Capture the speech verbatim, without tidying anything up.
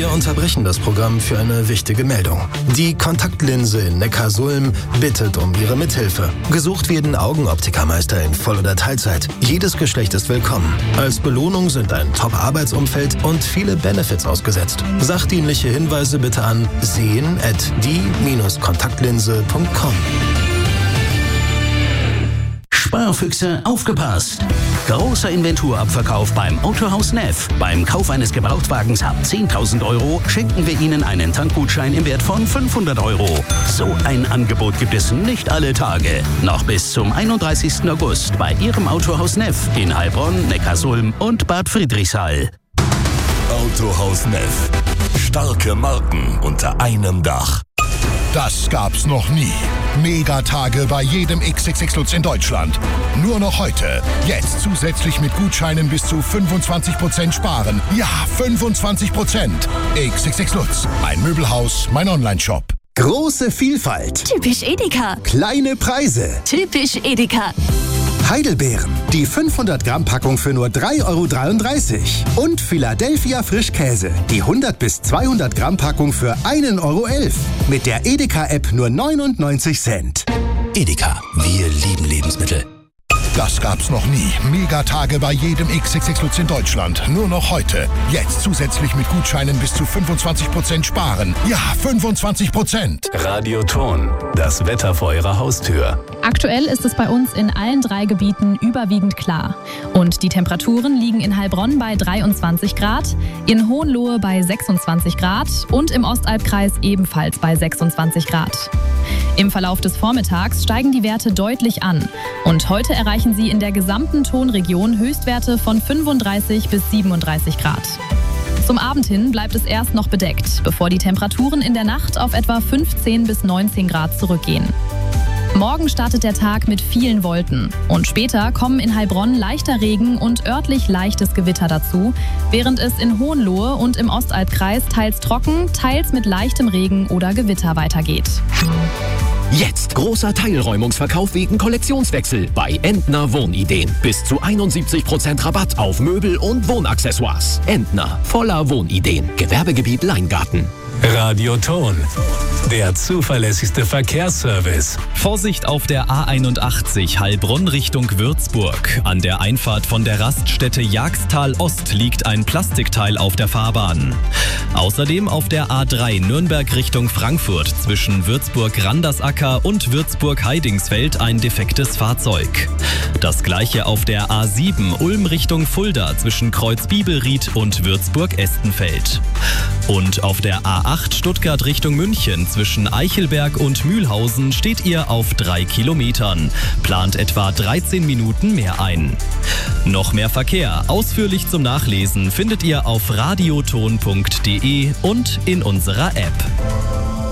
Wir unterbrechen das Programm für eine wichtige Meldung. Die Kontaktlinse in Neckarsulm bittet um Ihre Mithilfe. Gesucht werden Augenoptikermeister in Voll- oder Teilzeit. Jedes Geschlecht ist willkommen. Als Belohnung sind ein Top-Arbeitsumfeld und viele Benefits ausgesetzt. Sachdienliche Hinweise bitte an sehen at die Bindestrich kontaktlinse punkt com. Sparfüchse, aufgepasst! Großer Inventurabverkauf beim Autohaus Neff. Beim Kauf eines Gebrauchtwagens ab zehntausend Euro schenken wir Ihnen einen Tankgutschein im Wert von fünfhundert Euro. So ein Angebot gibt es nicht alle Tage. Noch bis zum einunddreißigsten August bei Ihrem Autohaus Neff in Heilbronn, Neckarsulm und Bad Friedrichshall. Autohaus Neff. Starke Marken unter einem Dach. Das gab's noch nie. Megatage bei jedem X X X Lutz in Deutschland. Nur noch heute. Jetzt zusätzlich mit Gutscheinen bis zu fünfundzwanzig Prozent sparen. Ja, fünfundzwanzig Prozent. X X X Lutz. Mein Möbelhaus, mein Onlineshop. Große Vielfalt. Typisch Edeka. Kleine Preise. Typisch Edeka. Heidelbeeren. Die fünfhundert Gramm Packung für nur drei Euro dreiunddreißig. Und Philadelphia Frischkäse. Die hundert bis zweihundert Gramm Packung für ein Euro elf. Mit der Edeka-App nur neunundneunzig Cent. Edeka, wir lieben Lebensmittel. Das gab's noch nie. Megatage bei jedem X X X Lutz in Deutschland. Nur noch heute. Jetzt zusätzlich mit Gutscheinen bis zu fünfundzwanzig Prozent sparen. Ja, fünfundzwanzig Prozent. Radioton. Das Wetter vor Ihrer Haustür. Aktuell ist es bei uns in allen drei Gebieten überwiegend klar. Und die Temperaturen liegen in Heilbronn bei dreiundzwanzig Grad, in Hohenlohe bei sechsundzwanzig Grad und im Ostalbkreis ebenfalls bei sechsundzwanzig Grad. Im Verlauf des Vormittags steigen die Werte deutlich an. Und heute erreichen sie in der gesamten Tonregion Höchstwerte von fünfunddreißig bis siebenunddreißig Grad. Zum Abend hin bleibt es erst noch bedeckt, bevor die Temperaturen in der Nacht auf etwa fünfzehn bis neunzehn Grad zurückgehen. Morgen startet der Tag mit vielen Wolken und später kommen in Heilbronn leichter Regen und örtlich leichtes Gewitter dazu, während es in Hohenlohe und im Ostalbkreis teils trocken, teils mit leichtem Regen oder Gewitter weitergeht. Jetzt großer Teilräumungsverkauf wegen Kollektionswechsel bei Entner Wohnideen. Bis zu einundsiebzig Prozent Rabatt auf Möbel und Wohnaccessoires. Entner, voller Wohnideen. Gewerbegebiet Leingarten. Radioton. Der zuverlässigste Verkehrsservice. Vorsicht auf der A einundachtzig Heilbronn Richtung Würzburg. An der Einfahrt von der Raststätte Jagstal Ost liegt ein Plastikteil auf der Fahrbahn. Außerdem auf der A drei Nürnberg Richtung Frankfurt zwischen Würzburg-Randersacker und Würzburg-Heidingsfeld ein defektes Fahrzeug. Das gleiche auf der A sieben Ulm Richtung Fulda zwischen Kreuz-Bibelried und Würzburg-Estenfeld. Und auf der A acht Stuttgart Richtung München zwischen Eichelberg und Mühlhausen steht ihr auf drei Kilometern. Plant etwa dreizehn Minuten mehr ein. Noch mehr Verkehr, ausführlich zum Nachlesen, findet ihr auf radioton punkt de und in unserer App.